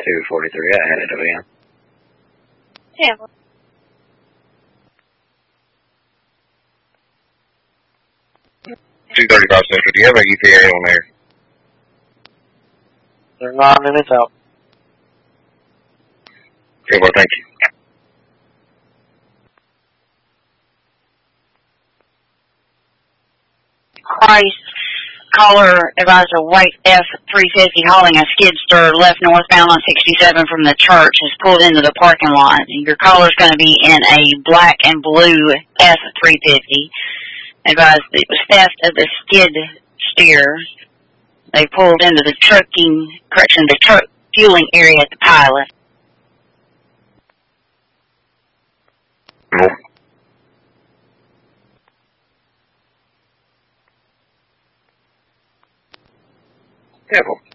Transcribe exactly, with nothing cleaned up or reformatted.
two forty-three. I had it again. Yeah. two thirty-five Central. Do you have a E P A on there? They're not, and it's out. Okay, well, thank you. Christ, caller advised a white F three fifty hauling a skid steer left northbound on sixty-seven from the church has pulled into the parking lot. Your caller's going to be in a black and blue F three fifty. Advised it was theft of the skid steer. They pulled into the trucking, correction, the truck fueling area at the pilot. Nope. Yeah, well.